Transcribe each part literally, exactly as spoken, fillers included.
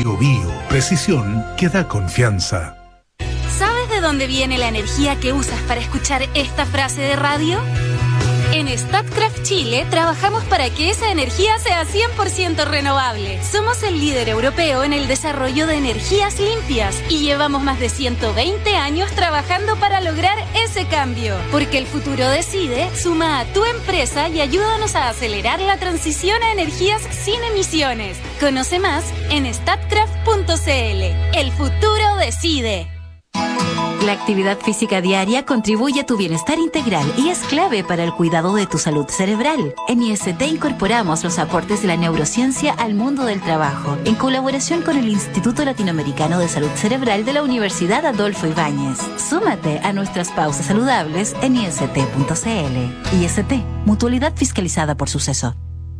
Bio Bio, precisión que da confianza. ¿Sabes de dónde viene la energía que usas para escuchar esta frase de radio? En Statkraft Chile trabajamos para que esa energía sea cien por ciento renovable. Somos el líder europeo en el desarrollo de energías limpias y llevamos más de ciento veinte años trabajando para lograr ese cambio. Porque el futuro decide, suma a tu empresa y ayúdanos a acelerar la transición a energías sin emisiones. Conoce más en statkraft punto c l. El futuro decide. La actividad física diaria contribuye a tu bienestar integral y es clave para el cuidado de tu salud cerebral. En I S T incorporamos los aportes de la neurociencia al mundo del trabajo, en colaboración con el Instituto Latinoamericano de Salud Cerebral de la Universidad Adolfo Ibáñez. Súmate a nuestras pausas saludables en i s t punto c l. I S T, mutualidad fiscalizada por Suceso.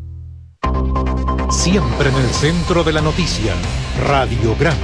Siempre en el centro de la noticia, Radiograma.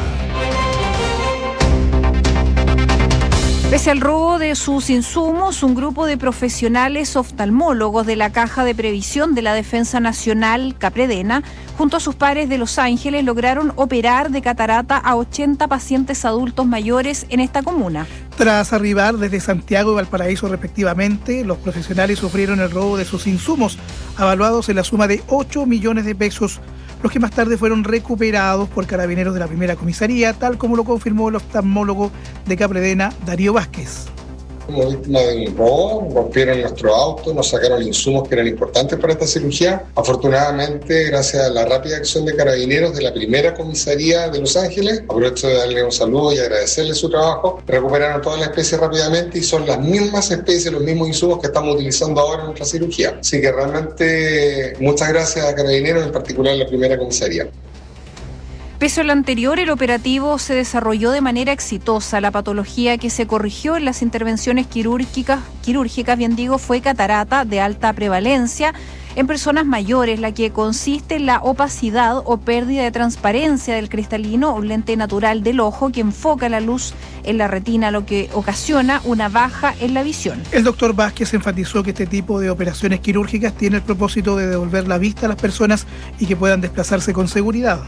Pese al robo de sus insumos, un grupo de profesionales oftalmólogos de la Caja de Previsión de la Defensa Nacional, Capredena, junto a sus pares de Los Ángeles, lograron operar de catarata a ochenta pacientes adultos mayores en esta comuna. Tras arribar desde Santiago y Valparaíso respectivamente, los profesionales sufrieron el robo de sus insumos, avaluados en la suma de ocho millones de pesos, los que más tarde fueron recuperados por carabineros de la primera comisaría, tal como lo confirmó el oftalmólogo de Capredena, Darío Vázquez. Como víctima de un robo, rompieron nuestro auto, nos sacaron insumos que eran importantes para esta cirugía. Afortunadamente, gracias a la rápida acción de carabineros de la primera comisaría de Los Ángeles, aprovecho de darle un saludo y agradecerle su trabajo, recuperaron todas las especies rápidamente y son las mismas especies, los mismos insumos que estamos utilizando ahora en nuestra cirugía. Así que realmente muchas gracias a carabineros, en particular a la primera comisaría. Pese a lo anterior, el operativo se desarrolló de manera exitosa. La patología que se corrigió en las intervenciones quirúrgicas, quirúrgicas bien digo, fue catarata de alta prevalencia en personas mayores, la que consiste en la opacidad o pérdida de transparencia del cristalino, un lente natural del ojo que enfoca la luz en la retina, lo que ocasiona una baja en la visión. El doctor Vázquez enfatizó que este tipo de operaciones quirúrgicas tiene el propósito de devolver la vista a las personas y que puedan desplazarse con seguridad.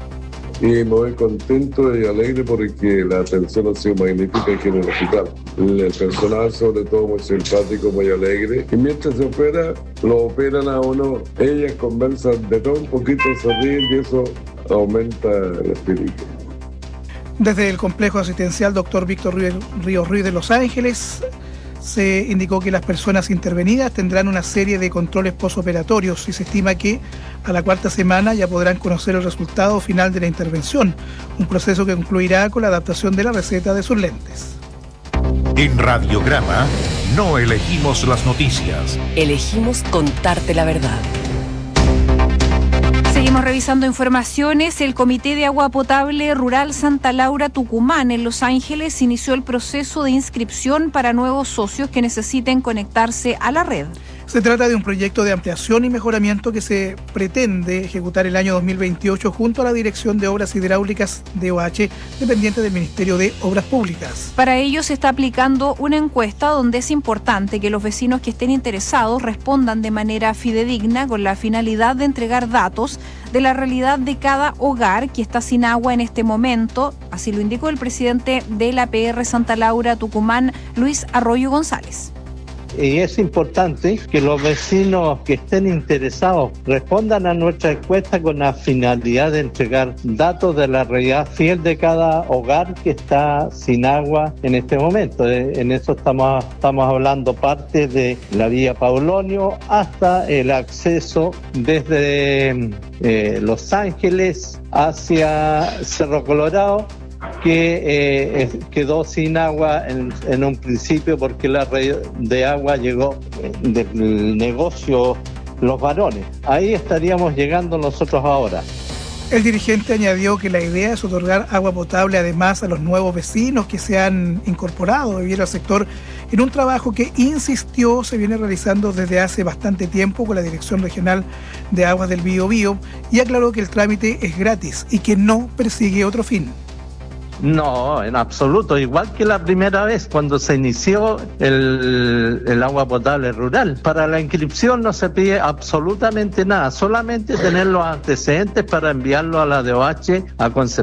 Y me voy contento y alegre porque la atención ha sido magnífica aquí en el hospital. El personal, sobre todo, muy simpático, muy alegre. Y mientras se opera, lo operan a uno. Ellas conversan de todo un poquito, se ríen y eso aumenta el espíritu. Desde el complejo asistencial doctor Víctor Ríos Ruiz de Los Ángeles, se indicó que las personas intervenidas tendrán una serie de controles posoperatorios y se estima que a la cuarta semana ya podrán conocer el resultado final de la intervención, un proceso que concluirá con la adaptación de la receta de sus lentes. En Radiograma no elegimos las noticias. Elegimos contarte la verdad. Seguimos revisando informaciones. El Comité de Agua Potable Rural Santa Laura Tucumán en Los Ángeles inició el proceso de inscripción para nuevos socios que necesiten conectarse a la red. Se trata de un proyecto de ampliación y mejoramiento que se pretende ejecutar el año dos mil veintiocho junto a la Dirección de Obras Hidráulicas de O H, dependiente del Ministerio de Obras Públicas. Para ello se está aplicando una encuesta donde es importante que los vecinos que estén interesados respondan de manera fidedigna con la finalidad de entregar datos de la realidad de cada hogar que está sin agua en este momento, así lo indicó el presidente de la P R Santa Laura Tucumán, Luis Arroyo González. Y es importante que los vecinos que estén interesados respondan a nuestra encuesta con la finalidad de entregar datos de la realidad fiel de cada hogar que está sin agua en este momento. En eso estamos, estamos hablando parte de la vía Paulonio hasta el acceso desde eh, Los Ángeles hacia Cerro Colorado, que eh, quedó sin agua en, en un principio porque la red de agua llegó del negocio Los Varones. Ahí estaríamos llegando nosotros ahora. El dirigente añadió que la idea es otorgar agua potable además a los nuevos vecinos que se han incorporado a vivir al sector en un trabajo que, insistió, se viene realizando desde hace bastante tiempo con la Dirección Regional de Aguas del Bío Bío, y aclaró que el trámite es gratis y que no persigue otro fin. No, en absoluto, igual que la primera vez cuando se inició el, el agua potable rural. Para la inscripción no se pide absolutamente nada, solamente tener los antecedentes para enviarlo a la D O H a Concepción.